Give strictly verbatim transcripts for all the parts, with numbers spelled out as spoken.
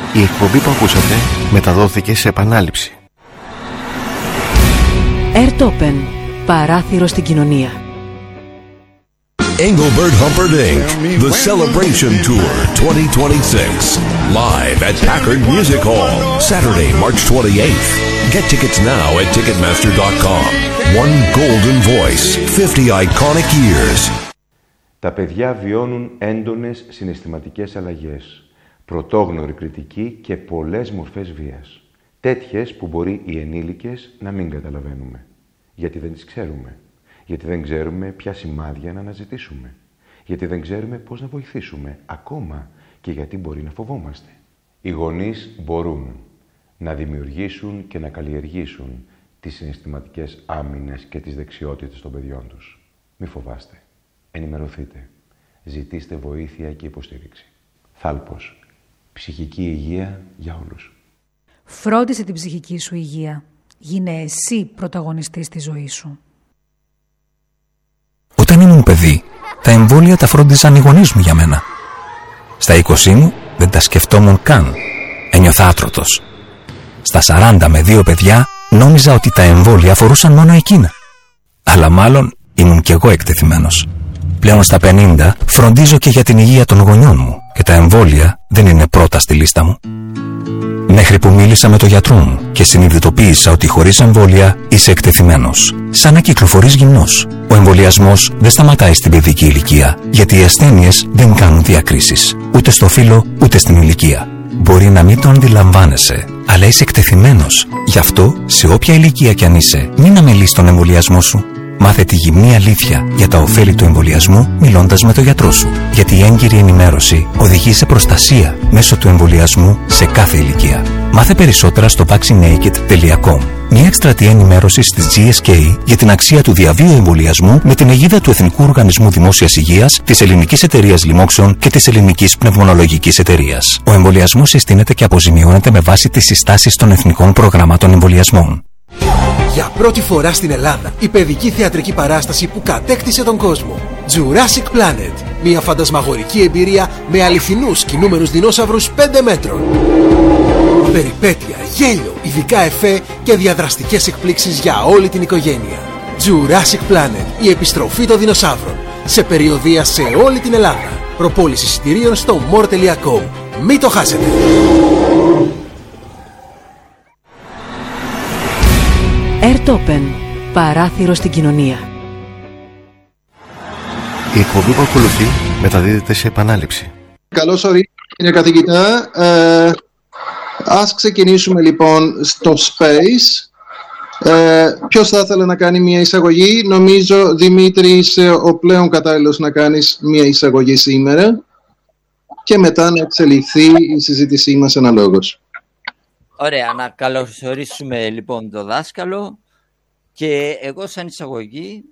Η εκπομπή που ακούσατε μεταδόθηκε σε επανάληψη. Airtopen, παράθυρο στην κοινωνία. Engelbert Humperdinck, The Celebration Tour twenty twenty-six, live at Packard Music Hall, Saturday, March twenty-eighth. Get tickets now at ticketmaster dot com. One golden voice, fifty iconic years. Τα παιδιά βιώνουν έντονες συναισθηματικές αλλαγές, πρωτόγνωρη κριτική και πολλές μορφές βίας. Τέτοιες που μπορεί οι ενήλικες να μην καταλαβαίνουμε, γιατί δεν τις ξέρουμε. Γιατί δεν ξέρουμε ποια σημάδια να αναζητήσουμε. Γιατί δεν ξέρουμε πώς να βοηθήσουμε, ακόμα και γιατί μπορεί να φοβόμαστε. Οι γονείς μπορούν να δημιουργήσουν και να καλλιεργήσουν τις συναισθηματικές άμυνες και τις δεξιότητες των παιδιών τους. Μη φοβάστε. Ενημερωθείτε. Ζητήστε βοήθεια και υποστήριξη. Θάλπος. Ψυχική υγεία για όλους. Φρόντισε την ψυχική σου υγεία. Γίνε εσύ πρωταγωνιστής της ζωής σου. Όταν ήμουν παιδί, τα εμβόλια τα φρόντιζαν οι γονείς μου για μένα. Στα είκοσι μου δεν τα σκεφτόμουν καν. Ένιωθα άτρωτος. Στα σαράντα με δύο παιδιά νόμιζα ότι τα εμβόλια αφορούσαν μόνο εκείνα. Αλλά μάλλον ήμουν κι εγώ εκτεθειμένος. Πλέον στα πενήντα φροντίζω και για την υγεία των γονιών μου και τα εμβόλια δεν είναι πρώτα στη λίστα μου. Μέχρι που μίλησα με τον γιατρό μου και συνειδητοποίησα ότι χωρίς εμβόλια είσαι εκτεθειμένος. Σαν να κυκλοφορείς γυμνός. Ο εμβολιασμός δεν σταματάει στην παιδική ηλικία, γιατί οι ασθένειες δεν κάνουν διακρίσεις, ούτε στο φύλο ούτε στην ηλικία. Μπορεί να μην το αντιλαμβάνεσαι, αλλά είσαι εκτεθειμένος. Γι' αυτό, σε όποια ηλικία κι αν είσαι, μην αμελείς τον εμβολιασμό σου. Μάθε τη γυμνή αλήθεια για τα ωφέλη του εμβολιασμού μιλώντας με τον γιατρό σου. Γιατί η έγκυρη ενημέρωση οδηγεί σε προστασία μέσω του εμβολιασμού σε κάθε ηλικία. Μάθε περισσότερα στο vaccinaked τελεία com. Μια εκστρατεία ενημέρωσης της τζι ες κέι για την αξία του διαβίου εμβολιασμού με την αιγίδα του Εθνικού Οργανισμού Δημόσιας Υγείας, της Ελληνικής Εταιρείας Λοιμόξεων και της Ελληνικής Πνευμονολογικής Εταιρείας. Ο εμβολιασμός συστήνεται και αποζημιώνεται με βάση τις συστάσεις των εθνικών προγραμμάτων εμβολιασμών. Για πρώτη φορά στην Ελλάδα, η παιδική θεατρική παράσταση που κατέκτησε τον κόσμο. Jurassic Planet. Μια φαντασμαγορική εμπειρία με αληθινούς κινούμενους δεινόσαυρους πέντε μέτρων. Περιπέτεια, γέλιο, ειδικά εφέ και διαδραστικές εκπλήξεις για όλη την οικογένεια. Jurassic Planet. Η επιστροφή των δεινοσαύρων. Σε περιοδεία σε όλη την Ελλάδα. Προπόληση εισιτηρίων στο more τελεία com. Μην το χάσετε. Airtopen, παράθυρο στην κοινωνία. Η εκπομπή που ακολουθεί μεταδίδεται σε επανάληψη. Καλώς ορίσατε, κύριε καθηγητά. Ε, ας ξεκινήσουμε λοιπόν στο Space. Ε, ποιος θα ήθελε να κάνει μια εισαγωγή? Νομίζω, Δημήτρη, είσαι ο πλέον κατάλληλος να κάνεις μια εισαγωγή σήμερα και μετά να εξελιχθεί η συζήτησή μας αναλόγως. Ωραία, να καλωσορίσουμε λοιπόν το δάσκαλο και εγώ σαν εισαγωγή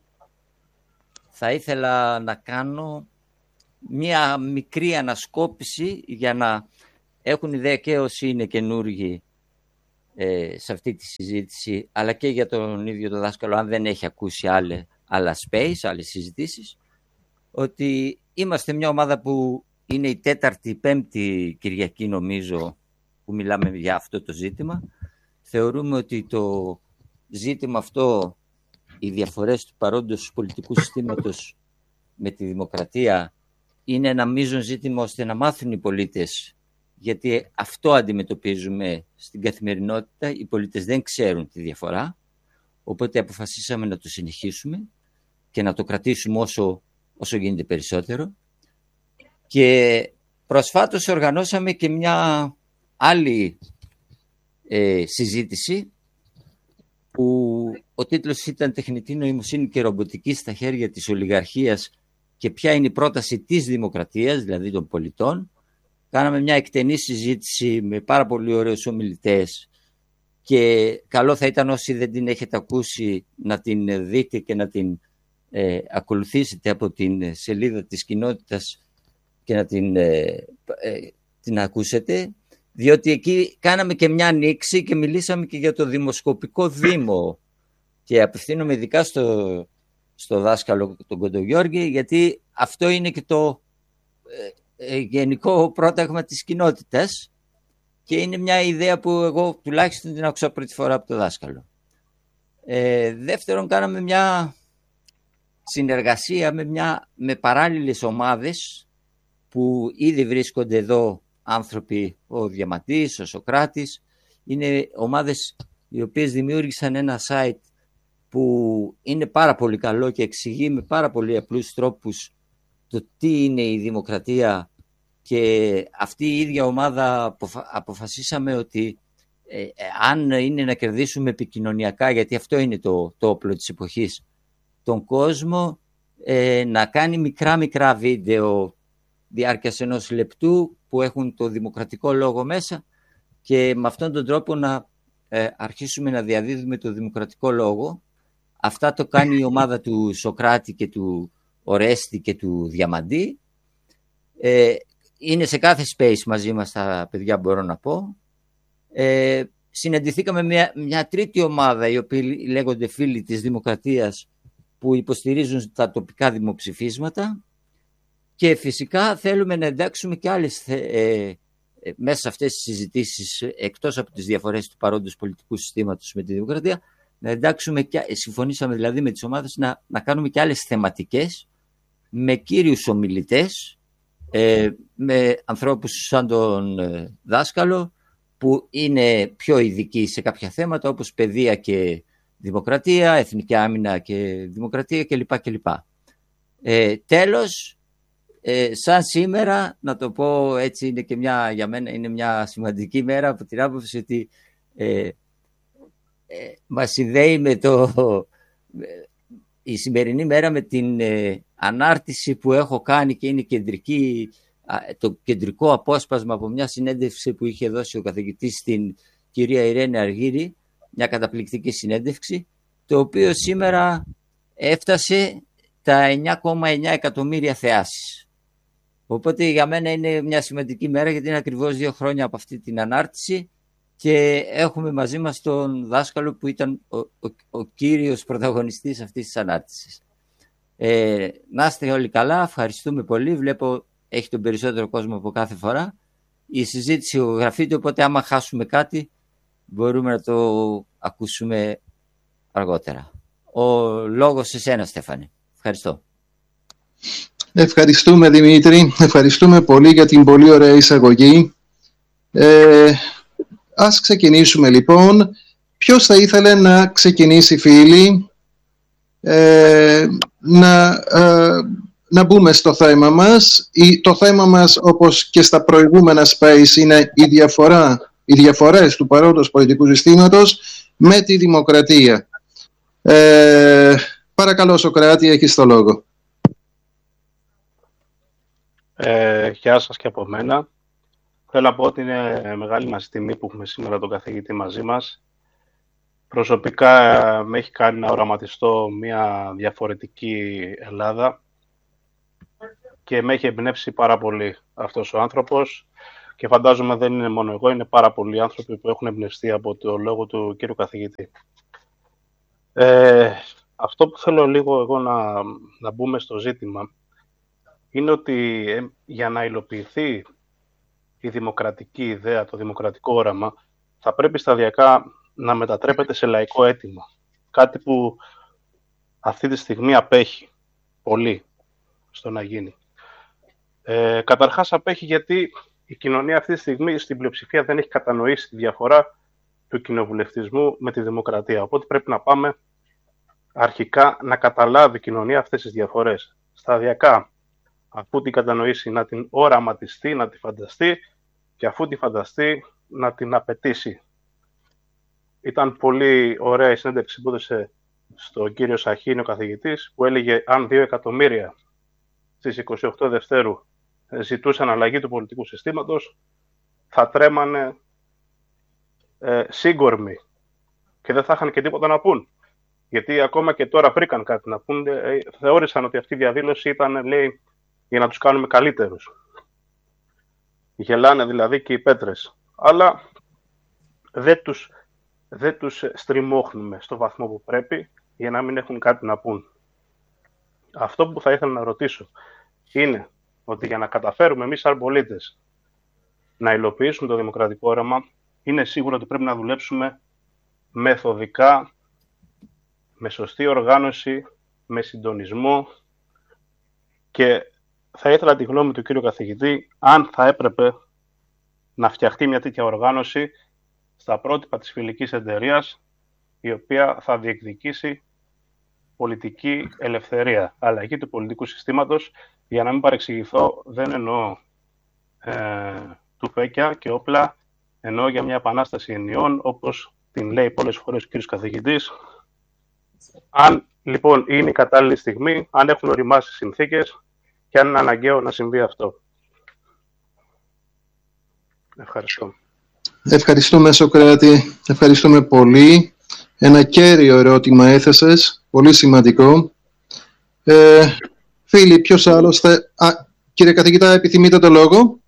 θα ήθελα να κάνω μια μικρή ανασκόπηση για να έχουν ιδέα και όσοι είναι καινούργοι ε, σε αυτή τη συζήτηση, αλλά και για τον ίδιο το δάσκαλο αν δεν έχει ακούσει άλλα, άλλα space, άλλες συζητήσεις, ότι είμαστε μια ομάδα που είναι η τέταρτη, πέμπτη Κυριακή νομίζω που μιλάμε για αυτό το ζήτημα. Θεωρούμε ότι το ζήτημα αυτό, οι διαφορές του παρόντος πολιτικού συστήματος με τη δημοκρατία, είναι ένα μείζον ζήτημα ώστε να μάθουν οι πολίτες, γιατί αυτό αντιμετωπίζουμε στην καθημερινότητα. Οι πολίτες δεν ξέρουν τη διαφορά, οπότε αποφασίσαμε να το συνεχίσουμε και να το κρατήσουμε όσο, όσο γίνεται περισσότερο. Και προσφάτως οργανώσαμε και μια άλλη ε, συζήτηση που ο τίτλος ήταν «Τεχνητή νοημοσύνη και ρομποτική στα χέρια της ολιγαρχίας και ποια είναι η πρόταση της δημοκρατίας, δηλαδή των πολιτών». Κάναμε μια εκτενή συζήτηση με πάρα πολύ ωραίους ομιλητές και καλό θα ήταν όσοι δεν την έχετε ακούσει να την δείτε και να την ε, ακολουθήσετε από την σελίδα της κοινότητας και να την, ε, ε, την ακούσετε, διότι εκεί κάναμε και μια ανοίξη και μιλήσαμε και για το δημοσκοπικό Δήμο και απευθύνομαι ειδικά στο, στο δάσκαλο τον Κοντογιώργη, γιατί αυτό είναι και το ε, ε, γενικό πρόταγμα της κοινότητας και είναι μια ιδέα που εγώ τουλάχιστον την άκουσα πρώτη φορά από το δάσκαλο. Ε, δεύτερον, κάναμε μια συνεργασία με, μια, με παράλληλες ομάδες που ήδη βρίσκονται εδώ άνθρωποι, ο Διαμαντής, ο Σωκράτης. Είναι ομάδες οι οποίες δημιούργησαν ένα site που είναι πάρα πολύ καλό και εξηγεί με πάρα πολύ απλούς τρόπους το τι είναι η δημοκρατία, και αυτή η ίδια ομάδα αποφα... αποφασίσαμε ότι ε, ε, αν είναι να κερδίσουμε επικοινωνιακά, γιατί αυτό είναι το, το όπλο της εποχής, τον κόσμο, ε, να κάνει μικρά μικρά βίντεο διάρκειας ενός λεπτού που έχουν το δημοκρατικό λόγο μέσα, και με αυτόν τον τρόπο να ε, αρχίσουμε να διαδίδουμε το δημοκρατικό λόγο. Αυτά το κάνει η ομάδα του Σωκράτη και του Ορέστη και του Διαμαντή. Ε, είναι σε κάθε space μαζί μας τα παιδιά, μπορώ να πω. Ε, συναντηθήκαμε με μια, μια τρίτη ομάδα, οι οποίοι λέγονται Φίλοι της Δημοκρατίας, που υποστηρίζουν τα τοπικά δημοψηφίσματα, και φυσικά θέλουμε να εντάξουμε και άλλες ε, ε, μέσα σε αυτές τις συζητήσεις, εκτός από τις διαφορές του παρόντος πολιτικού συστήματος με τη δημοκρατία, να εντάξουμε και, συμφωνήσαμε δηλαδή με τις ομάδες να, να κάνουμε και άλλες θεματικές με κύριους ομιλητές, ε, με ανθρώπους σαν τον ε, δάσκαλο, που είναι πιο ειδικοί σε κάποια θέματα όπως παιδεία και δημοκρατία, εθνική άμυνα και δημοκρατία κλπ. κλπ. Ε, τέλος, ε, σαν σήμερα, να το πω έτσι, είναι και μια, για μένα είναι μια σημαντική μέρα από την άποψη ότι ε, ε, μας συνδέει με το, η σημερινή μέρα με την ε, ανάρτηση που έχω κάνει, και είναι κεντρική, το κεντρικό απόσπασμα από μια συνέντευξη που είχε δώσει ο καθηγητής στην κυρία Ιρένη Αργύρη, μια καταπληκτική συνέντευξη, το οποίο σήμερα έφτασε τα εννιά κόμμα εννιά εκατομμύρια θεάσεις. Οπότε για μένα είναι μια σημαντική μέρα, γιατί είναι ακριβώς δύο χρόνια από αυτή την ανάρτηση, και έχουμε μαζί μας τον δάσκαλο που ήταν ο, ο, ο κύριος πρωταγωνιστής αυτής της ανάρτησης. Ε, να είστε όλοι καλά, ευχαριστούμε πολύ. Βλέπω έχει τον περισσότερο κόσμο από κάθε φορά. Η συζήτηση γραφείται, οπότε άμα χάσουμε κάτι μπορούμε να το ακούσουμε αργότερα. Ο λόγος σε σένα, Στέφανε. Ευχαριστώ. Ευχαριστούμε, Δημήτρη. Ευχαριστούμε πολύ για την πολύ ωραία εισαγωγή. Ε, ας ξεκινήσουμε λοιπόν. Ποιος θα ήθελε να ξεκινήσει, φίλοι, ε, να... Ε, να μπούμε στο θέμα μας. Το θέμα μας, όπως και στα προηγούμενα space, είναι η διαφορά, οι διαφορές του παρόντος πολιτικού συστήματος με τη δημοκρατία. Ε, παρακαλώ, Σωκράτη, έχεις το λόγο. Ε, γεια σας και από μένα. Θέλω να πω ότι είναι μεγάλη μας τιμή που έχουμε σήμερα τον καθηγητή μαζί μας. Προσωπικά με έχει κάνει να οραματιστώ μια διαφορετική Ελλάδα, και με έχει εμπνεύσει πάρα πολύ αυτός ο άνθρωπος, και φαντάζομαι δεν είναι μόνο εγώ, είναι πάρα πολλοί άνθρωποι που έχουν εμπνευστεί από το λόγο του κύριου καθηγητή. Ε, αυτό που θέλω λίγο εγώ να, να μπούμε στο ζήτημα είναι ότι ε, για να υλοποιηθεί η δημοκρατική ιδέα, το δημοκρατικό όραμα, θα πρέπει σταδιακά να μετατρέπεται σε λαϊκό αίτημα. Κάτι που αυτή τη στιγμή απέχει πολύ στο να γίνει. Ε, καταρχάς απέχει γιατί η κοινωνία αυτή τη στιγμή στην πλειοψηφία δεν έχει κατανοήσει τη διαφορά του κοινοβουλευτισμού με τη δημοκρατία. Οπότε πρέπει να πάμε αρχικά να καταλάβει η κοινωνία αυτές τις διαφορές. Σταδιακά, αφού την κατανοήσει, να την οραματιστεί, να τη φανταστεί, και αφού τη φανταστεί να την απαιτήσει. Ήταν πολύ ωραία η συνέντευξη που έδωσε στον κύριο Σαχίνη, ο καθηγητής, που έλεγε αν δύο εκατομμύρια στις είκοσι οκτώ Δευτέρου ζητούσαν αλλαγή του πολιτικού συστήματος, θα τρέμανε ε, σύγκορμοι και δεν θα είχαν και τίποτα να πούν. Γιατί ακόμα και τώρα βρήκαν κάτι να πούν, ε, θεώρησαν ότι αυτή η διαδήλωση ήταν, λέει, για να τους κάνουμε καλύτερους. Γελάνε δηλαδή και οι πέτρες. Αλλά δεν τους, δεν τους στριμώχνουμε στο βαθμό που πρέπει, για να μην έχουν κάτι να πούν. Αυτό που θα ήθελα να ρωτήσω είναι ότι για να καταφέρουμε εμείς σαν πολίτες να υλοποιήσουμε το δημοκρατικό όραμα, είναι σίγουρο ότι πρέπει να δουλέψουμε μεθοδικά, με σωστή οργάνωση, με συντονισμό, και θα ήθελα τη γνώμη του κύριου καθηγητή αν θα έπρεπε να φτιαχτεί μια τέτοια οργάνωση στα πρότυπα της φιλικής εταιρείας, η οποία θα διεκδικήσει πολιτική ελευθερία, αλλαγή του πολιτικού συστήματος. Για να μην παρεξηγηθώ, δεν εννοώ ε, τουφέκια και όπλα, εννοώ για μια επανάσταση ενιών, όπως την λέει πολλές φορές ο κύριος καθηγητής. Αν λοιπόν είναι η κατάλληλη στιγμή, αν έχουν οριμάσει συνθήκες και αν είναι αναγκαίο να συμβεί αυτό. Ευχαριστώ. Ευχαριστούμε, Σωκράτη. Ευχαριστούμε πολύ. Ένα κέριο ερώτημα έθεσες, πολύ σημαντικό. Ε, φίλοι, ποιος άλλος θα... Α, κύριε καθηγητά, επιθυμείτε το λόγο?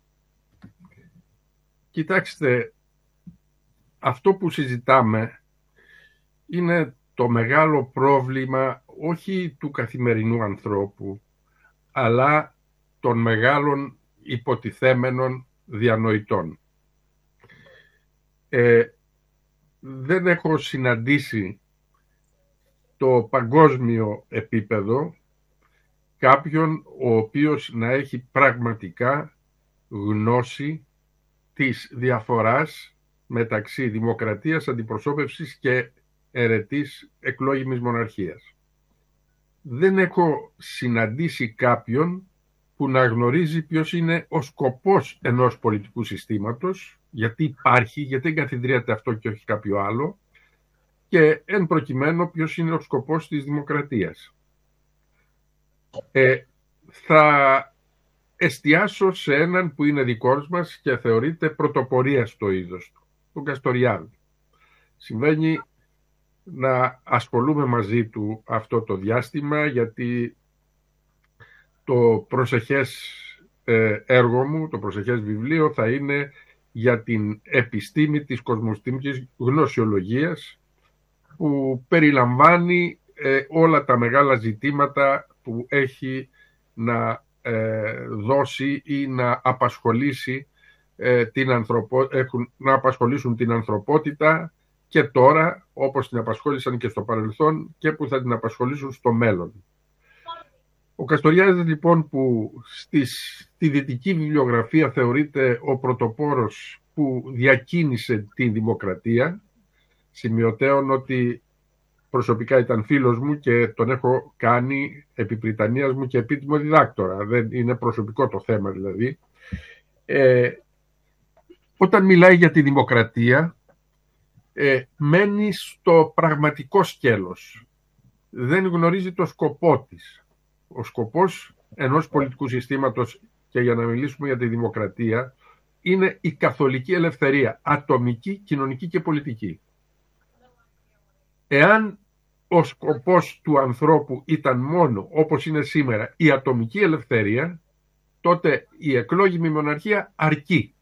Κοιτάξτε, αυτό που συζητάμε είναι το μεγάλο πρόβλημα όχι του καθημερινού ανθρώπου, αλλά των μεγάλων υποτιθέμενων διανοητών. Ε, δεν έχω συναντήσει το παγκόσμιο επίπεδο κάποιον ο οποίος να έχει πραγματικά γνώση της διαφοράς μεταξύ δημοκρατίας, αντιπροσώπευσης και αιρετής εκλόγιμης μοναρχίας. Δεν έχω συναντήσει κάποιον που να γνωρίζει ποιος είναι ο σκοπός ενός πολιτικού συστήματος, γιατί υπάρχει, γιατί εγκαθιδρύεται αυτό και όχι κάποιο άλλο, και εν προκειμένου ποιος είναι ο σκοπός της δημοκρατίας. Ε, θα εστιάσω σε έναν που είναι δικός μας και θεωρείται πρωτοπορία στο είδος του, τον Καστοριάδη. Συμβαίνει να ασχολούμαι μαζί του αυτό το διάστημα, γιατί το προσεχές έργο μου, το προσεχές βιβλίο θα είναι για την επιστήμη της κοσμοστήμικης γνωσιολογίας, που περιλαμβάνει ε, όλα τα μεγάλα ζητήματα που έχει να ε, δώσει ή να απασχολήσει ε, την ανθρωπο... έχουν να απασχολήσουν την ανθρωπότητα και τώρα, όπως την απασχόλησαν και στο παρελθόν, και που θα την απασχολήσουν στο μέλλον. Ο Καστοριάδης, λοιπόν, που στις, στη δυτική βιβλιογραφία θεωρείται ο πρωτοπόρος που διακίνησε τη δημοκρατία, σημειωτέων ότι προσωπικά ήταν φίλος μου και τον έχω κάνει επί Πριτανίας μου και επίτιμο διδάκτορα. Δεν είναι προσωπικό το θέμα δηλαδή. Ε, όταν μιλάει για τη δημοκρατία, ε, μένει στο πραγματικό σκέλος. Δεν γνωρίζει το σκοπό της. Ο σκοπός ενός πολιτικού συστήματος, και για να μιλήσουμε για τη δημοκρατία, είναι η καθολική ελευθερία, ατομική, κοινωνική και πολιτική. Εάν ο σκοπός του ανθρώπου ήταν μόνο, όπως είναι σήμερα, η ατομική ελευθερία, τότε η εκλόγιμη μοναρχία αρκεί.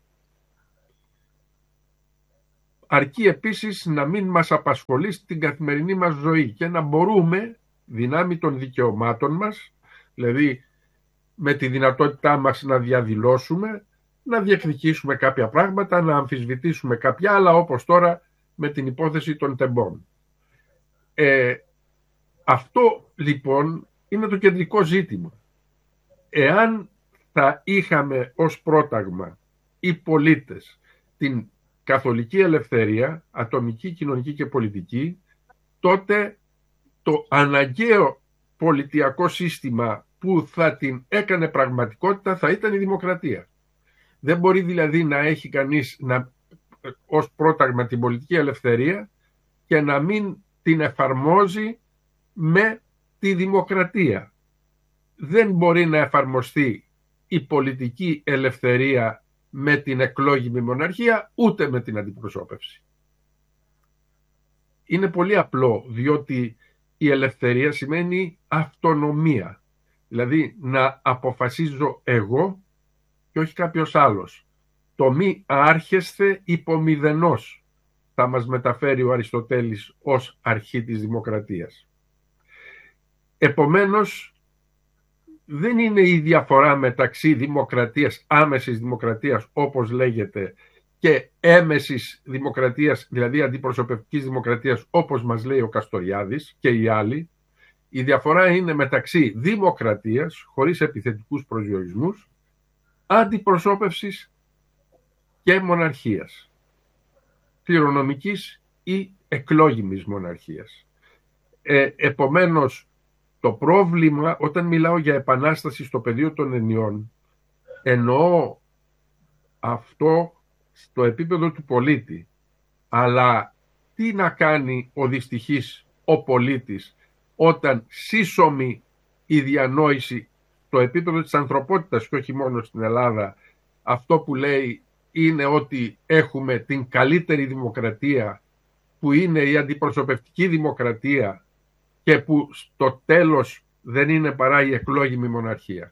Αρκεί επίσης να μην μας απασχολεί στην καθημερινή μας ζωή και να μπορούμε, δυνάμει των δικαιωμάτων μας, δηλαδή με τη δυνατότητά μας να διαδηλώσουμε, να διεκδικήσουμε κάποια πράγματα, να αμφισβητήσουμε κάποια άλλα, όπως τώρα με την υπόθεση των τεμπών. Ε, αυτό λοιπόν είναι το κεντρικό ζήτημα. Εάν θα είχαμε ως πρόταγμα οι πολίτες την καθολική ελευθερία, ατομική, κοινωνική και πολιτική, τότε το αναγκαίο πολιτιακό σύστημα που θα την έκανε πραγματικότητα θα ήταν η δημοκρατία. Δεν μπορεί δηλαδή να έχει κανείς να, ως πρόταγμα την πολιτική ελευθερία και να μην την εφαρμόζει με τη δημοκρατία. Δεν μπορεί να εφαρμοστεί η πολιτική ελευθερία με την εκλόγιμη μοναρχία, ούτε με την αντιπροσώπευση. Είναι πολύ απλό, διότι η ελευθερία σημαίνει αυτονομία. Δηλαδή να αποφασίζω εγώ και όχι κάποιος άλλος. Το μη άρχεσθε υπομηδενός θα μας μεταφέρει ο Αριστοτέλης ως αρχή της δημοκρατίας. Επομένως, δεν είναι η διαφορά μεταξύ δημοκρατίας, άμεσης δημοκρατίας όπως λέγεται, και έμεσης δημοκρατίας, δηλαδή αντιπροσωπευτικής δημοκρατίας όπως μας λέει ο Καστοριάδης και οι άλλοι. Η διαφορά είναι μεταξύ δημοκρατίας, χωρίς επιθετικούς προσδιορισμούς, αντιπροσώπευσης και μοναρχίας, κληρονομικής ή εκλόγιμης μοναρχίας. Ε, επομένως, το πρόβλημα, όταν μιλάω για επανάσταση στο πεδίο των ενιών, εννοώ αυτό στο επίπεδο του πολίτη. Αλλά τι να κάνει ο δυστυχής, ο πολίτης, όταν σύσσωμη η διανόηση στο επίπεδο της ανθρωπότητας και όχι μόνο στην Ελλάδα, αυτό που λέει είναι ότι έχουμε την καλύτερη δημοκρατία, που είναι η αντιπροσωπευτική δημοκρατία, και που στο τέλος δεν είναι παρά η εκλόγιμη μοναρχία.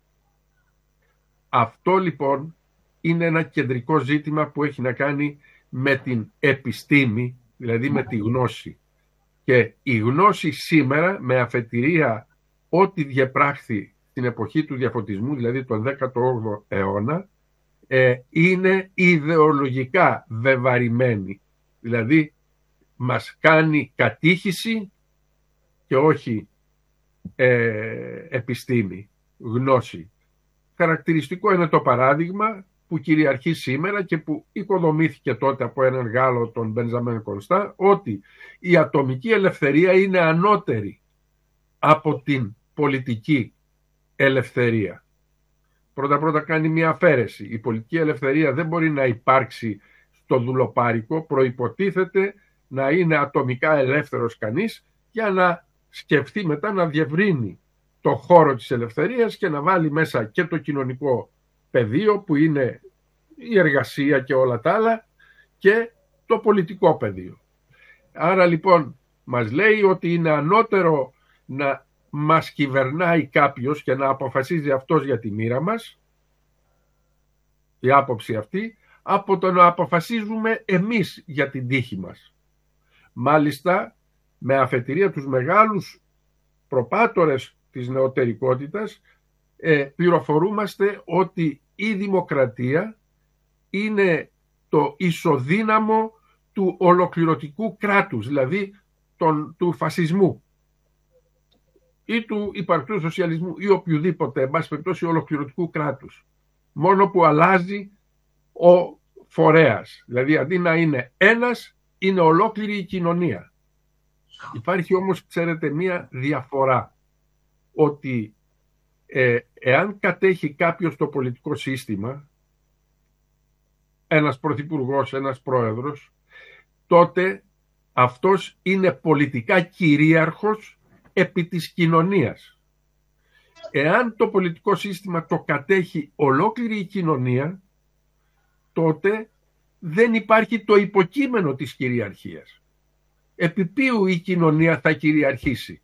Αυτό λοιπόν είναι ένα κεντρικό ζήτημα που έχει να κάνει με την επιστήμη, δηλαδή με τη γνώση. Και η γνώση σήμερα, με αφετηρία ό,τι διεπράχθη στην εποχή του διαφωτισμού, δηλαδή τον δέκατο όγδοο αιώνα, ε, είναι ιδεολογικά βεβαρημένη. Δηλαδή μας κάνει κατήχηση και όχι ε, επιστήμη, γνώση. Χαρακτηριστικό είναι το παράδειγμα που κυριαρχεί σήμερα και που οικοδομήθηκε τότε από έναν Γάλλο, τον Μπενζαμέν Κονστά, ότι η ατομική ελευθερία είναι ανώτερη από την πολιτική ελευθερία. Πρώτα-πρώτα κάνει μια αφαίρεση. Η πολιτική ελευθερία δεν μπορεί να υπάρξει στο δουλοπάρικο, προϋποτίθεται να είναι ατομικά ελεύθερος κανείς για να σκεφτεί μετά να διευρύνει το χώρο της ελευθερίας και να βάλει μέσα και το κοινωνικό πεδίο που είναι η εργασία και όλα τα άλλα και το πολιτικό πεδίο. Άρα λοιπόν μας λέει ότι είναι ανώτερο να μας κυβερνάει κάποιος και να αποφασίζει αυτός για τη μοίρα μας, η άποψη αυτή, από το να αποφασίζουμε εμείς για την τύχη μας. Μάλιστα, με αφετηρία τους μεγάλους προπάτορες της νεωτερικότητας, ε, πληροφορούμαστε ότι η δημοκρατία είναι το ισοδύναμο του ολοκληρωτικού κράτους, δηλαδή τον, του φασισμού ή του υπαρκτού σοσιαλισμού ή οποιοδήποτε, εν πάση περιπτώσει, ολοκληρωτικού κράτους. Μόνο που αλλάζει ο φορέας. Δηλαδή αντί να είναι ένας, είναι ολόκληρη η κοινωνία. Υπάρχει όμως, ξέρετε, μία διαφορά, ότι ε, εάν κατέχει κάποιος το πολιτικό σύστημα, ένας πρωθυπουργός, ένας πρόεδρος, τότε αυτός είναι πολιτικά κυρίαρχος επί της κοινωνίας. Εάν το πολιτικό σύστημα το κατέχει ολόκληρη η κοινωνία, τότε δεν υπάρχει το υποκείμενο της κυριαρχίας. Επί ποιου η κοινωνία θα κυριαρχήσει?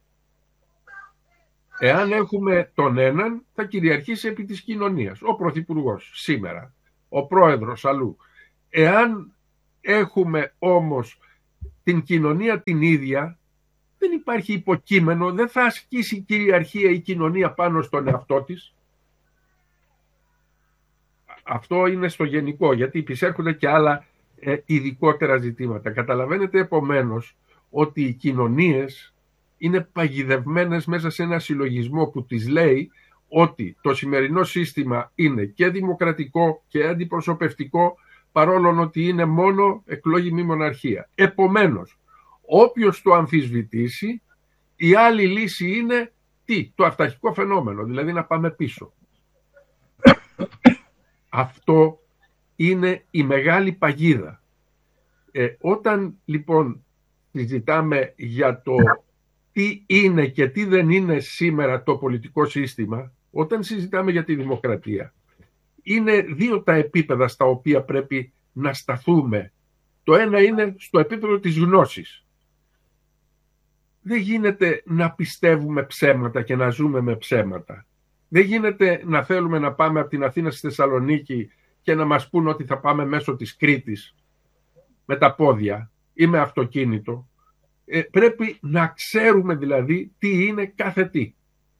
Εάν έχουμε τον έναν, θα κυριαρχήσει επί της κοινωνίας. Ο πρωθυπουργός σήμερα, ο πρόεδρος αλλού. Εάν έχουμε όμως την κοινωνία την ίδια, δεν υπάρχει υποκείμενο, δεν θα ασκήσει κυριαρχία η κοινωνία πάνω στον εαυτό της. Αυτό είναι στο γενικό, γιατί επισέρχονται και άλλα ε, ειδικότερα ζητήματα. Καταλαβαίνετε επομένως ότι οι κοινωνίες είναι παγιδευμένες μέσα σε ένα συλλογισμό που τις λέει ότι το σημερινό σύστημα είναι και δημοκρατικό και αντιπροσωπευτικό, παρόλο ότι είναι μόνο εκλόγιμη μοναρχία. Επομένως, όποιος το αμφισβητήσει, η άλλη λύση είναι τι? Το αυταρχικό φαινόμενο, δηλαδή να πάμε πίσω. Αυτό είναι η μεγάλη παγίδα. Ε, όταν λοιπόν συζητάμε για το τι είναι και τι δεν είναι σήμερα το πολιτικό σύστημα, όταν συζητάμε για τη δημοκρατία, είναι δύο τα επίπεδα στα οποία πρέπει να σταθούμε. Το ένα είναι στο επίπεδο της γνώσης. Δεν γίνεται να πιστεύουμε ψέματα και να ζούμε με ψέματα. Δεν γίνεται να θέλουμε να πάμε από την Αθήνα στη Θεσσαλονίκη και να μας πούν ότι θα πάμε μέσω της Κρήτης με τα πόδια ή με αυτοκίνητο. Ε, πρέπει να ξέρουμε δηλαδή τι είναι κάθε τι.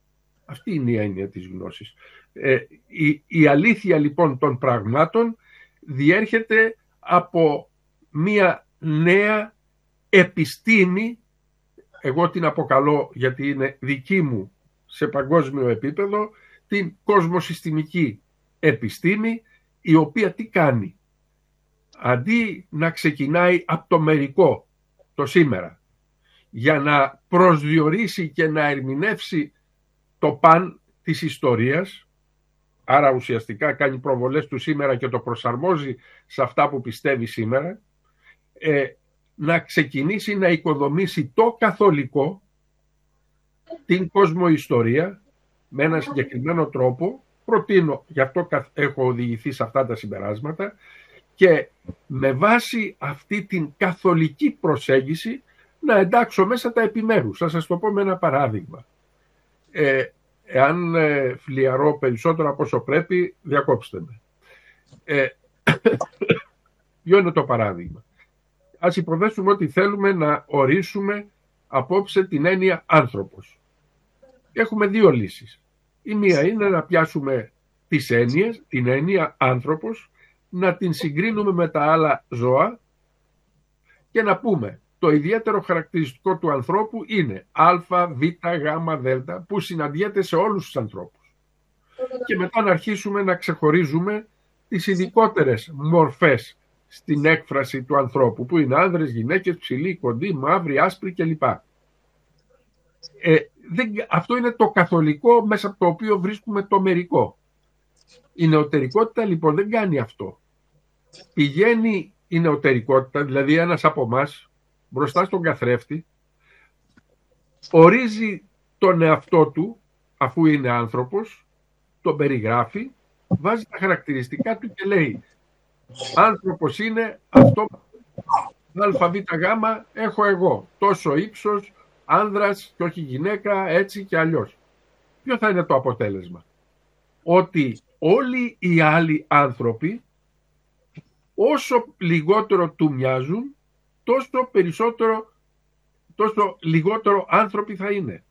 Αυτή είναι η έννοια της γνώσης. Ε, η, η αλήθεια λοιπόν των πραγμάτων διέρχεται από μία νέα επιστήμη, εγώ την αποκαλώ γιατί είναι δική μου σε παγκόσμιο επίπεδο, την κοσμοσυστημική επιστήμη, η οποία τι κάνει? Αντί να ξεκινάει από το μερικό, το σήμερα, για να προσδιορίσει και να ερμηνεύσει το παν της ιστορίας, άρα ουσιαστικά κάνει προβολές του σήμερα και το προσαρμόζει σε αυτά που πιστεύει σήμερα, ε, να ξεκινήσει να οικοδομήσει το καθολικό, την κοσμοϊστορία, με ένα συγκεκριμένο τρόπο. Προτείνω, γι' αυτό έχω οδηγηθεί σε αυτά τα συμπεράσματα, και με βάση αυτή την καθολική προσέγγιση να εντάξω μέσα τα επιμέρους. Θα σας το πω με ένα παράδειγμα. Ε, εάν ε, φλιαρώ περισσότερο από όσο πρέπει, διακόψτε με. Ε, ποιο είναι το παράδειγμα? Ας υποθέσουμε ότι θέλουμε να ορίσουμε απόψε την έννοια άνθρωπος. Έχουμε δύο λύσεις. Η μία είναι να πιάσουμε τις έννοιες, την έννοια άνθρωπος, να την συγκρίνουμε με τα άλλα ζώα και να πούμε το ιδιαίτερο χαρακτηριστικό του ανθρώπου είναι α, β, γ, δ, που συναντιέται σε όλους τους ανθρώπους. Και μετά να αρχίσουμε να ξεχωρίζουμε τις ειδικότερες μορφές στην έκφραση του ανθρώπου, που είναι άνδρες, γυναίκες, ψηλοί, κοντοί, μαύροι, άσπροι κλπ. Ε, δεν, αυτό είναι το καθολικό μέσα από το οποίο βρίσκουμε το μερικό. Η νεωτερικότητα λοιπόν δεν κάνει αυτό. Πηγαίνει η νεωτερικότητα, δηλαδή ένας από εμάς, μπροστά στον καθρέφτη, ορίζει τον εαυτό του, αφού είναι άνθρωπος, τον περιγράφει, βάζει τα χαρακτηριστικά του και λέει άνθρωπος είναι αυτό, ΑΒΓ έχω εγώ, τόσο ύψος, άνδρας και όχι γυναίκα, έτσι και αλλιώς. Ποιο θα είναι το αποτέλεσμα? Ότι όλοι οι άλλοι άνθρωποι, όσο λιγότερο του μοιάζουν, τόσο περισσότερο, τόσο λιγότερο άνθρωποι θα είναι.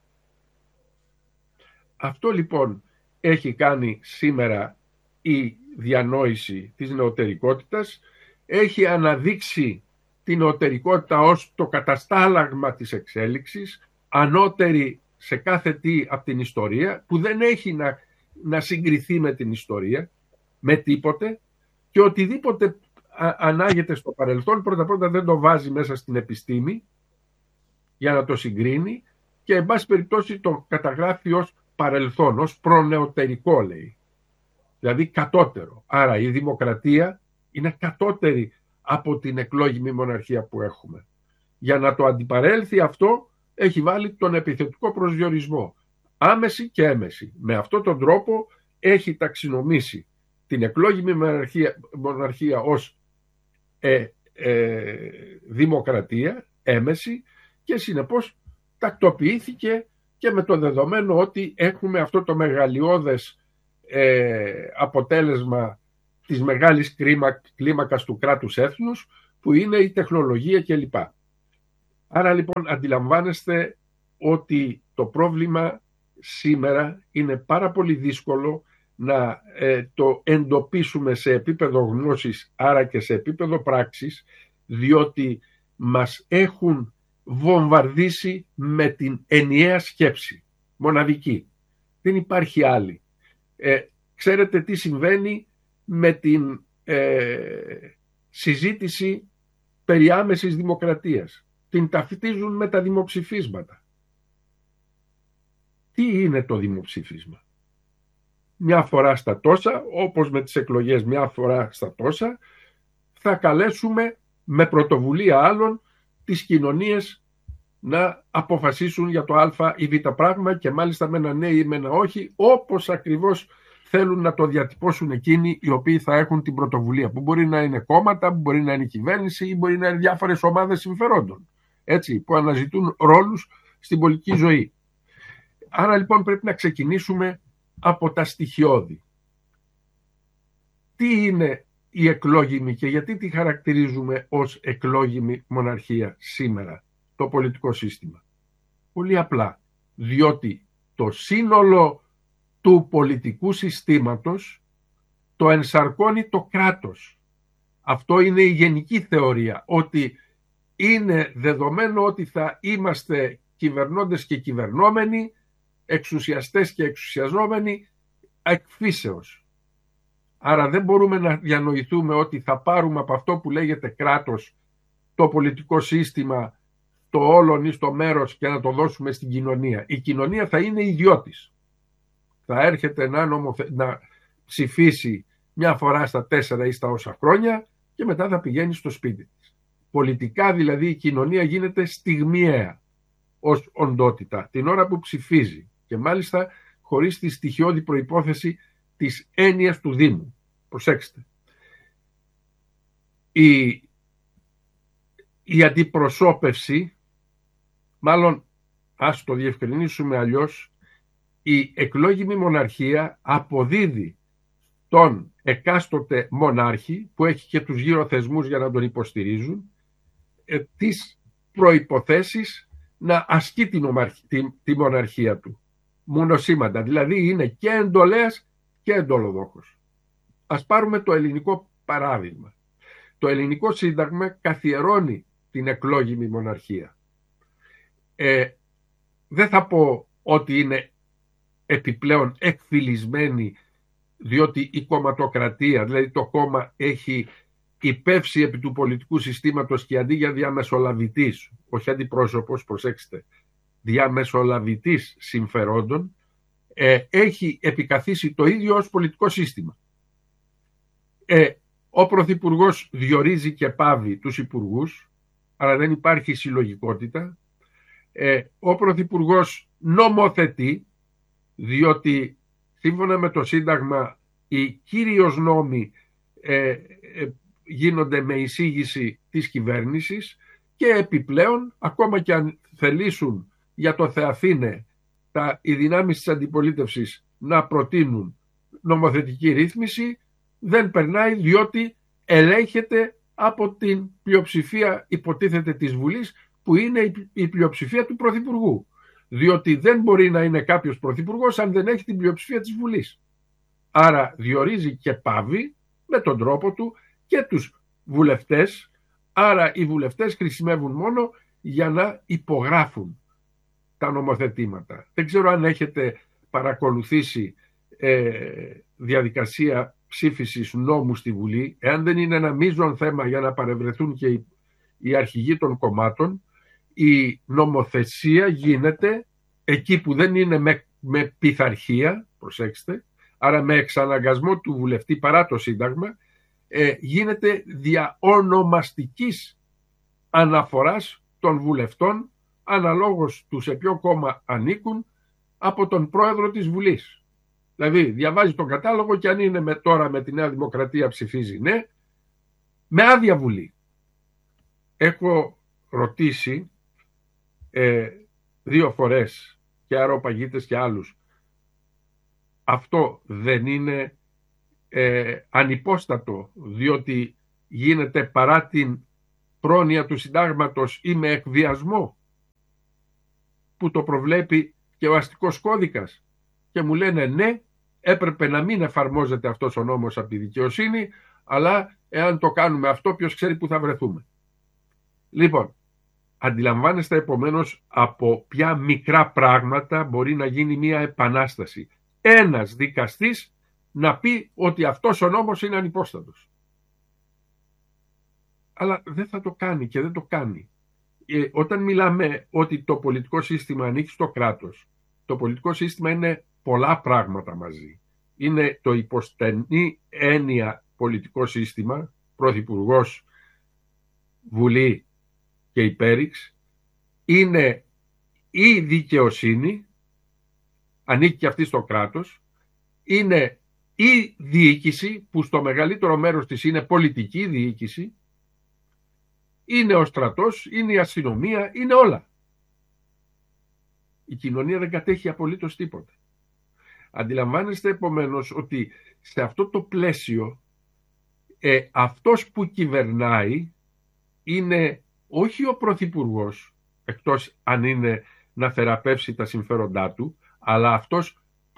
Αυτό λοιπόν έχει κάνει σήμερα η διανόηση της νεωτερικότητας, έχει αναδείξει την νεωτερικότητα ως το καταστάλαγμα της εξέλιξης, ανώτερη σε κάθε τι από την ιστορία, που δεν έχει να, να συγκριθεί με την ιστορία, με τίποτε, και οτιδήποτε α, ανάγεται στο παρελθόν, πρώτα-πρώτα δεν το βάζει μέσα στην επιστήμη για να το συγκρίνει και εν πάση περιπτώσει το καταγράφει ως παρελθόν, ως προνεωτερικό λέει. Δηλαδή κατώτερο. Άρα η δημοκρατία είναι κατώτερη από την εκλόγιμη μοναρχία που έχουμε. Για να το αντιπαρέλθει αυτό έχει βάλει τον επιθετικό προσδιορισμό. Άμεση και έμεση. Με αυτόν τον τρόπο έχει ταξινομήσει την εκλόγιμη μοναρχία, μοναρχία ως ε, ε, δημοκρατία, έμεση, και συνεπώς τακτοποιήθηκε και με το δεδομένο ότι έχουμε αυτό το μεγαλειώδες ε, αποτέλεσμα της μεγάλης κλίμα, κλίμακας του κράτους έθνους, που είναι η τεχνολογία κλπ. Άρα λοιπόν αντιλαμβάνεστε ότι το πρόβλημα σήμερα είναι πάρα πολύ δύσκολο να ε, το εντοπίσουμε σε επίπεδο γνώσης, άρα και σε επίπεδο πράξης, διότι μας έχουν βομβαρδίσει με την ενιαία σκέψη, μοναδική. Δεν υπάρχει άλλη. Ε, ξέρετε τι συμβαίνει με την ε, συζήτηση περί άμεσης δημοκρατίας? Την ταυτίζουν με τα δημοψηφίσματα. Τι είναι το δημοψήφισμα? Μια φορά στα τόσα, όπως με τις εκλογές μια φορά στα τόσα, θα καλέσουμε με πρωτοβουλία άλλων τις κοινωνίες να αποφασίσουν για το α ή β πράγμα, και μάλιστα με ένα ναι ή με ένα όχι, όπως ακριβώς θέλουν να το διατυπώσουν εκείνοι οι οποίοι θα έχουν την πρωτοβουλία, που μπορεί να είναι κόμματα, που μπορεί να είναι κυβέρνηση ή μπορεί να είναι διάφορες ομάδες συμφερόντων, έτσι, που αναζητούν ρόλους στην πολιτική ζωή. Άρα λοιπόν πρέπει να ξεκινήσουμε από τα στοιχειώδη. Τι είναι η εκλόγιμη και γιατί τη χαρακτηρίζουμε ως εκλόγιμη μοναρχία σήμερα, το πολιτικό σύστημα? Πολύ απλά, διότι το σύνολο του πολιτικού συστήματος το ενσαρκώνει το κράτος. Αυτό είναι η γενική θεωρία, ότι είναι δεδομένο ότι θα είμαστε κυβερνώντες και κυβερνόμενοι, εξουσιαστές και εξουσιαζόμενοι εκ φύσεως. Άρα δεν μπορούμε να διανοηθούμε ότι θα πάρουμε από αυτό που λέγεται κράτος το πολιτικό σύστημα, το όλον ή στο μέρος και να το δώσουμε στην κοινωνία. Η κοινωνία θα είναι ιδιώτης. Θα έρχεται να, νομοθε... να ψηφίσει μια φορά στα τέσσερα ή στα όσα χρόνια και μετά θα πηγαίνει στο σπίτι της. Πολιτικά δηλαδή η κοινωνία γίνεται στιγμιαία ως οντότητα την ώρα που ψηφίζει και μάλιστα χωρίς τη στοιχειώδη προϋπόθεση της έννοιας του Δήμου. Προσέξτε. Η, η αντιπροσώπευση, μάλλον ας το διευκρινίσουμε αλλιώς, η εκλόγιμη μοναρχία αποδίδει τον εκάστοτε μονάρχη, που έχει και τους γύρω θεσμούς για να τον υποστηρίζουν, ε, τις προϋποθέσεις να ασκεί την ομαρχ, τη, τη μοναρχία του. Μονοσήμαντα, δηλαδή είναι και εντολέας και εντολοδόχος. Ας πάρουμε το ελληνικό παράδειγμα. Το ελληνικό σύνταγμα καθιερώνει την εκλόγιμη μοναρχία. Ε, δεν θα πω ότι είναι επιπλέον εκφυλισμένη, διότι η κομματοκρατία, δηλαδή το κόμμα έχει υπεύσει επί του πολιτικού συστήματος και αντί για διαμεσολαβητής, όχι αντιπρόσωπος, προσέξτε, διαμεσολαβητής συμφερόντων, ε, έχει επικαθίσει το ίδιο ως πολιτικό σύστημα. Ε, ο Πρωθυπουργός διορίζει και πάβει τους υπουργούς, αλλά δεν υπάρχει συλλογικότητα. Ε, ο Πρωθυπουργός νομοθετεί, διότι σύμφωνα με το Σύνταγμα οι κύριος νόμοι ε, ε, γίνονται με εισήγηση της κυβέρνησης και επιπλέον, ακόμα και αν θελήσουν για το Θεαθήνε τα, οι δυνάμεις της αντιπολίτευσης να προτείνουν νομοθετική ρύθμιση, δεν περνάει διότι ελέγχεται από την πλειοψηφία, υποτίθεται, της Βουλής, που είναι η πλειοψηφία του Πρωθυπουργού. Διότι δεν μπορεί να είναι κάποιος πρωθυπουργός αν δεν έχει την πλειοψηφία της Βουλής. Άρα διορίζει και πάβει με τον τρόπο του και τους βουλευτές. Άρα οι βουλευτές χρησιμεύουν μόνο για να υπογράφουν τα νομοθετήματα. Δεν ξέρω αν έχετε παρακολουθήσει ε, διαδικασία ψήφισης νόμου στη Βουλή. Εάν δεν είναι ένα μείζον θέμα για να παρευρεθούν και οι, οι αρχηγοί των κομμάτων, η νομοθεσία γίνεται εκεί που δεν είναι με, με πειθαρχία, προσέξτε, άρα με εξαναγκασμό του βουλευτή παρά το Σύνταγμα, ε, γίνεται δια ονομαστικής αναφοράς των βουλευτών αναλόγως του σε ποιο κόμμα ανήκουν από τον πρόεδρο της Βουλής. Δηλαδή διαβάζει τον κατάλογο και αν είναι με, τώρα με τη Νέα Δημοκρατία ψηφίζει ναι, με άδεια Βουλή. Έχω ρωτήσει ε, δύο φορές και αεροπαγίτες και άλλους, αυτό δεν είναι ε, ανυπόστατο, διότι γίνεται παρά την πρόνοια του συντάγματος ή με εκβιασμό που το προβλέπει και ο αστικός κώδικας? Και μου λένε ναι, έπρεπε να μην εφαρμόζεται αυτός ο νόμος από τη δικαιοσύνη, αλλά εάν το κάνουμε αυτό ποιος ξέρει που θα βρεθούμε. Λοιπόν, αντιλαμβάνεστε επομένως από ποια μικρά πράγματα μπορεί να γίνει μια επανάσταση. Ένας δικαστής να πει ότι αυτός ο νόμος είναι ανυπόστατος. Αλλά δεν θα το κάνει και δεν το κάνει. Ε, όταν μιλάμε ότι το πολιτικό σύστημα ανήκει στο κράτος, το πολιτικό σύστημα είναι πολλά πράγματα μαζί. Είναι το υποστενή έννοια πολιτικό σύστημα, πρωθυπουργός, Βουλή και υπέριξ, είναι η δικαιοσύνη, ανήκει και αυτή στο κράτος, είναι η διοίκηση που στο μεγαλύτερο μέρος της είναι πολιτική διοίκηση, είναι ο στρατός, είναι η αστυνομία, είναι όλα. Η κοινωνία δεν κατέχει απολύτως τίποτα. Αντιλαμβάνεστε επομένως ότι σε αυτό το πλαίσιο ε, αυτός που κυβερνάει είναι όχι ο πρωθυπουργός, εκτός αν είναι να θεραπεύσει τα συμφέροντά του, αλλά αυτός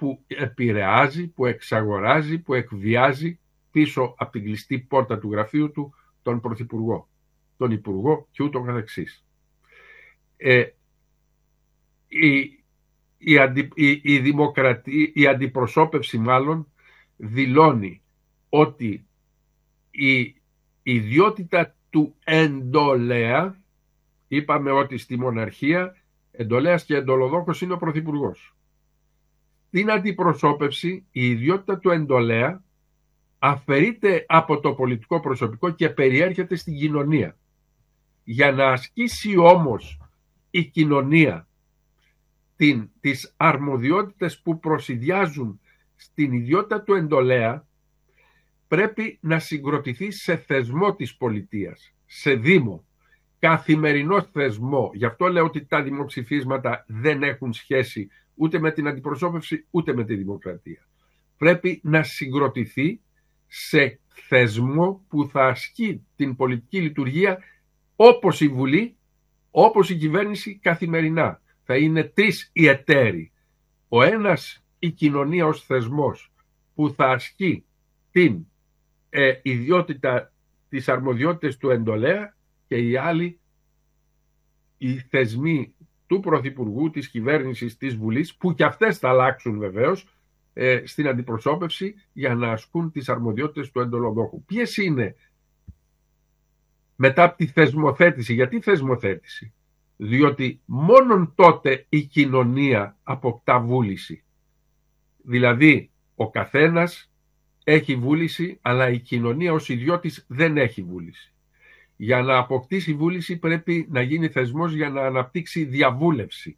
που επηρεάζει, που εξαγοράζει, που εκβιάζει πίσω από την κλειστή πόρτα του γραφείου του τον Πρωθυπουργό, τον Υπουργό και ούτω καθεξής. Ε, η, η, αντι, η, η, δημοκρατία, η αντιπροσώπευση μάλλον δηλώνει ότι η ιδιότητα του εντολέα, είπαμε ότι στη μοναρχία εντολέας και εντολοδόχος είναι ο Πρωθυπουργός. Στην αντιπροσώπευση η ιδιότητα του εντολέα αφαιρείται από το πολιτικό προσωπικό και περιέρχεται στην κοινωνία. Για να ασκήσει όμως η κοινωνία την, τις αρμοδιότητες που προσιδιάζουν στην ιδιότητα του εντολέα, πρέπει να συγκροτηθεί σε θεσμό της πολιτείας, σε δήμο, καθημερινό θεσμό. Γι' αυτό λέω ότι τα δημοψηφίσματα δεν έχουν σχέση ούτε με την αντιπροσώπευση ούτε με τη δημοκρατία. Πρέπει να συγκροτηθεί σε θεσμό που θα ασκεί την πολιτική λειτουργία όπως η Βουλή, όπως η κυβέρνηση καθημερινά. Θα είναι τρεις οι εταίροι. Ο ένας η κοινωνία ως θεσμός που θα ασκεί την ε, ιδιότητα, τις αρμοδιότητες του εντολέα, και οι άλλοι οι θεσμοί του Πρωθυπουργού, της κυβέρνησης, της Βουλής, που και αυτές θα αλλάξουν βεβαίως ε, στην αντιπροσώπευση για να ασκούν τις αρμοδιότητες του εντολοδόχου. Ποιες είναι μετά από τη θεσμοθέτηση? Γιατί θεσμοθέτηση? Διότι μόνον τότε η κοινωνία αποκτά βούληση. Δηλαδή ο καθένας έχει βούληση, αλλά η κοινωνία ως ιδιώτης δεν έχει βούληση. Για να αποκτήσει βούληση πρέπει να γίνει θεσμός για να αναπτύξει διαβούλευση.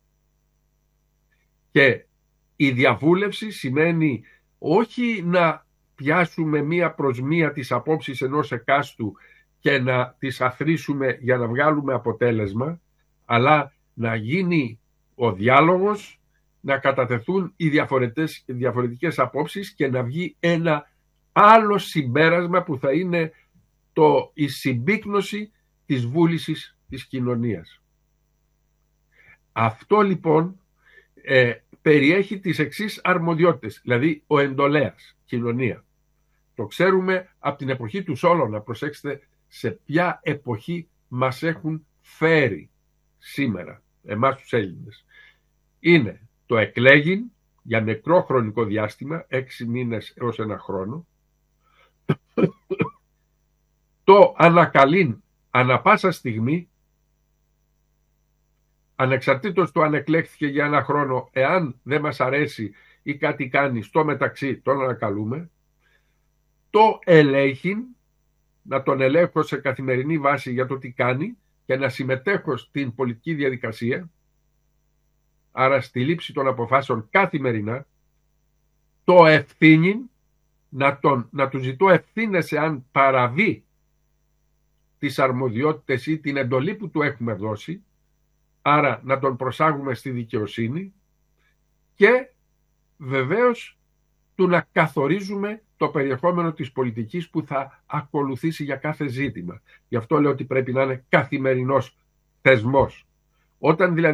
Και η διαβούλευση σημαίνει όχι να πιάσουμε μία προς μία τις απόψεις ενός εκάστου και να τις αθροίσουμε για να βγάλουμε αποτέλεσμα, αλλά να γίνει ο διάλογος, να κατατεθούν οι διαφορετικές, διαφορετικές απόψεις και να βγει ένα άλλο συμπέρασμα που θα είναι το, η συμπίκνωση της βούλησης της κοινωνίας. Αυτό λοιπόν ε, περιέχει τις εξής αρμοδιότητες, δηλαδή ο εντολέας, κοινωνία. Το ξέρουμε από την εποχή του Σόλωνα, προσέξτε σε ποια εποχή μας έχουν φέρει σήμερα, εμάς τους Έλληνες. Είναι το εκλέγειν για νεκρό χρονικό διάστημα, έξι μήνες έως ένα χρόνο, το ανακαλήν ανα πάσα στιγμή, ανεξαρτήτως του αν εκλέχθηκε για ένα χρόνο, εάν δεν μας αρέσει ή κάτι κάνει στο μεταξύ, τον ανακαλούμε, το ελέγχην, να τον ελέγχω σε καθημερινή βάση για το τι κάνει και να συμμετέχω στην πολιτική διαδικασία, άρα στη λήψη των αποφάσεων καθημερινά, το ευθύνην, να, τον, να του ζητώ ευθύνες εάν παραβεί τις αρμοδιότητες ή την εντολή που του έχουμε δώσει, άρα να τον προσάγουμε στη δικαιοσύνη, και βεβαίως του να καθορίζουμε το περιεχόμενο της πολιτικής που θα ακολουθήσει για κάθε ζήτημα. Γι' αυτό λέω ότι πρέπει να είναι καθημερινός θεσμός. Όταν δηλαδή